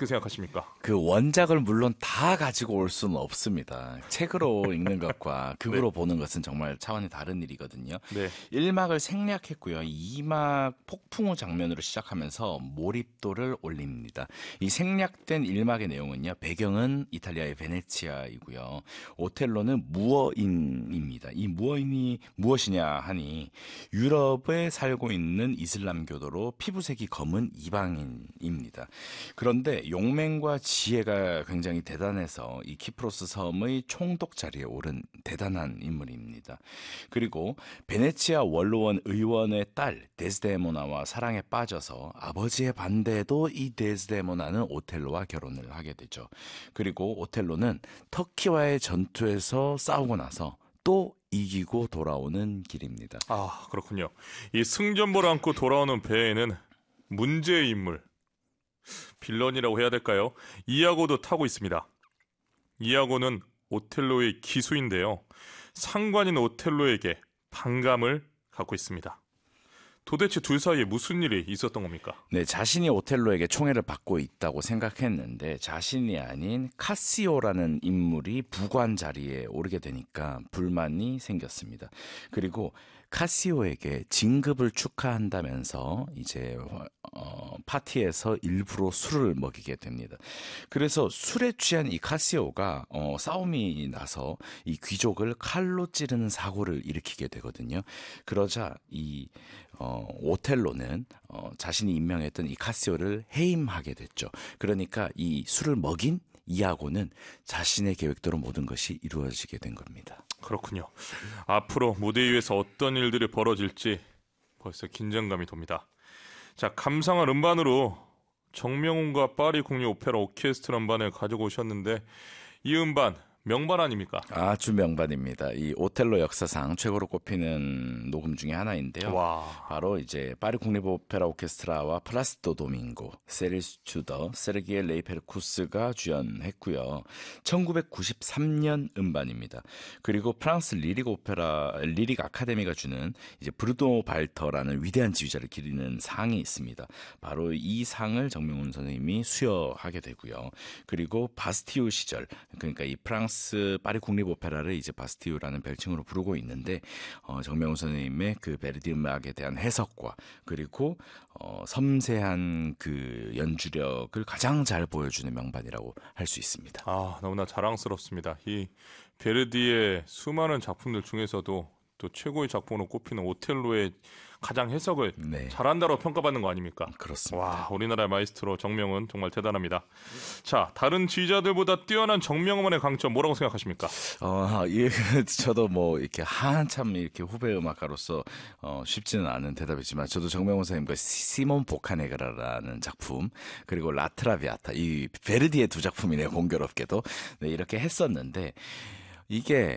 어떻게 생각하십니까? 그 원작을 물론 다 가지고 올 수는 없습니다. 책으로 읽는 것과 극으로 네. 보는 것은 정말 차원이 다른 일이거든요. 네. 1막을 생략했고요. 2막 폭풍 후 장면으로 시작하면서 몰입도를 올립니다. 이 생략된 1막의 내용은요. 배경은 이탈리아의 베네치아이고요. 오텔로는 무어인입니다. 이 무어인이 무엇이냐 하니 유럽에 살고 있는 이슬람교도로 피부색이 검은 이방인입니다. 그런데 용맹과 지혜가 굉장히 대단해서 이 키프로스 섬의 총독 자리에 오른 대단한 인물입니다. 그리고 베네치아 원로원 의원의 딸 데스데모나와 사랑에 빠져서 아버지의 반대에도 이 데스데모나는 오텔로와 결혼을 하게 되죠. 그리고 오텔로는 터키와의 전투에서 싸우고 나서 또 이기고 돌아오는 길입니다. 아, 그렇군요. 이 승전보를 안고 돌아오는 배에는 문제의 인물, 빌런이라고 해야 될까요? 이아고도 타고 있습니다. 이아고는 오텔로의 기수인데요. 상관인 오텔로에게 반감을 갖고 있습니다. 도대체 둘 사이에 무슨 일이 있었던 겁니까? 네, 자신이 오텔로에게 총애를 받고 있다고 생각했는데 자신이 아닌 카시오라는 인물이 부관 자리에 오르게 되니까 불만이 생겼습니다. 그리고 카시오에게 진급을 축하한다면서 이제 파티에서 일부러 술을 먹이게 됩니다. 그래서 술에 취한 이 카시오가 싸움이 나서 이 귀족을 칼로 찌르는 사고를 일으키게 되거든요. 그러자 이 오텔로는 자신이 임명했던 이 카시오를 해임하게 됐죠. 그러니까 이 술을 먹인 이아고는 자신의 계획대로 모든 것이 이루어지게 된 겁니다. 그렇군요. 앞으로 무대 위에서 어떤 일들이 벌어질지 벌써 긴장감이 돕니다. 자, 감상한 음반으로 정명훈과 파리 국립 오페라 오케스트라 음반을 가지고 오셨는데 이 음반 명반 아닙니까? 아주 명반입니다. 이 오텔로 역사상 최고로 꼽히는 녹음 중에 하나인데요. 와. 바로 이제 파리 국립 오페라 오케스트라와 플라시도 도밍고, 세리스 튜더, 세르기에 레이페르쿠스가 주연했고요. 1993년 음반입니다. 그리고 프랑스 리릭 아카데미가 주는 이제 브루노 발터라는 위대한 지휘자를 기리는 상이 있습니다. 바로 이 상을 정명훈 선생님이 수여하게 되고요. 그리고 바스티유 시절, 그러니까 이 프랑스 파리 국립 오페라를 이제 바스티유라는 별칭으로 부르고 있는데 정명훈 선생님의 그 베르디 음악에 대한 해석과 그리고 섬세한 그 연주력을 가장 잘 보여주는 명반이라고 할 수 있습니다. 아, 너무나 자랑스럽습니다. 이 베르디의 수많은 작품들 중에서도 또 최고의 작품으로 꼽히는 오텔로의 가장 해석을 잘한다고 평가받는 거 아닙니까? 그렇습니다. 와, 우리나라의 마이스트로 정명은 정말 대단합니다. 자, 다른 지휘자들보다 뛰어난 정명음원의 강점 뭐라고 생각하십니까? 예, 저도 뭐 이렇게 한참 이렇게 후배 음악가로서 쉽지는 않은 대답이지만 저도 정명훈 선생님과 시몬 보카네그라라는 작품 그리고 라트라비아타 이 베르디의 두 작품이네요. 공교롭게도 네, 이렇게 했었는데 이게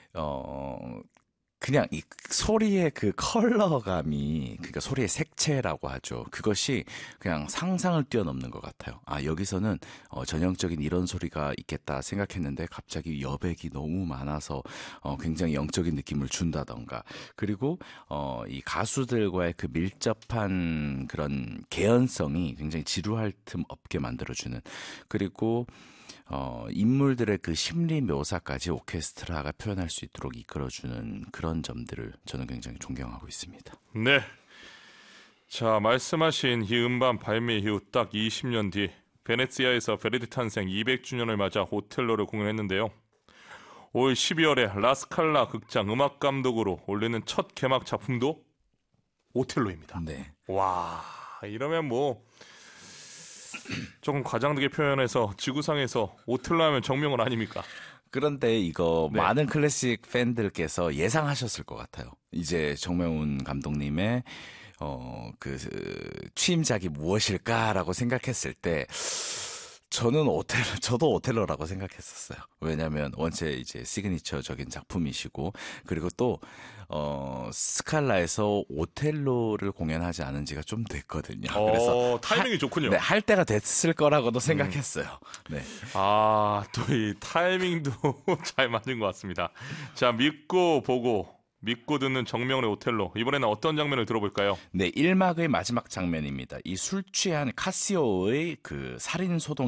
그냥 이 소리의 그 컬러감이 그러니까 소리의 색채라고 하죠. 그것이 그냥 상상을 뛰어넘는 것 같아요. 아, 여기서는 전형적인 이런 소리가 있겠다 생각했는데 갑자기 여백이 너무 많아서 굉장히 영적인 느낌을 준다던가. 그리고 이 가수들과의 그 밀접한 그런 개연성이 굉장히 지루할 틈 없게 만들어주는. 그리고 인물들의 그 심리 묘사까지 오케스트라가 표현할 수 있도록 이끌어주는 그런 점들을 저는 굉장히 존경하고 있습니다. 네. 자, 말씀하신 이 음반 발매 이후 딱 20년 뒤 베네치아에서 베르디 탄생 200주년을 맞아 오텔로를 공연했는데요. 올 12월에 라스칼라 극장 음악 감독으로 올리는 첫 개막 작품도 오텔로입니다. 네. 와, 이러면 뭐 조금 과장되게 표현해서 지구상에서 오텔로 하면 정명훈 아닙니까? 그런데 이거 네. 많은 클래식 팬들께서 예상하셨을 것 같아요. 이제 정명훈 감독님의 그 취임작이 무엇일까라고 생각했을 때 저도 오텔로라고 생각했었어요. 왜냐하면 원체 이제 시그니처적인 작품이시고 그리고 또 스칼라에서 오텔로를 공연하지 않은 지가 좀 됐거든요. 그래서 타이밍이 좋군요. 네, 할 때가 됐을 거라고도 생각했어요. 네. 아, 또 이 타이밍도 잘 맞는 것 같습니다. 자, 믿고 보고 믿고 듣는 정명훈의 오텔로. 이번에는 어떤 장면을 들어볼까요? 네, 1막의 마지막 장면입니다. 이 술 취한 카시오의 그 살인 소동